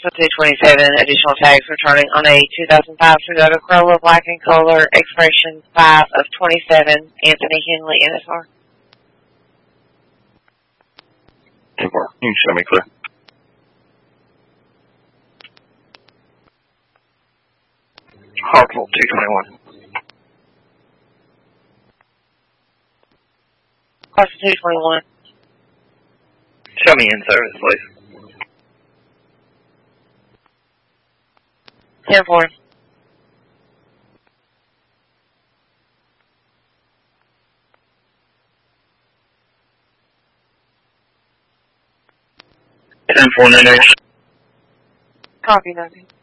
Costa 227, additional tags returning on a 2005 Toyota Corolla black in color, expiration 5 of 27, Anthony Henley, NSR. 10-4, you can show me clear. Hartsville 221. Costa 221. Show me in service, please. 10-4. Ten-4, 9-8. Copy, nothing.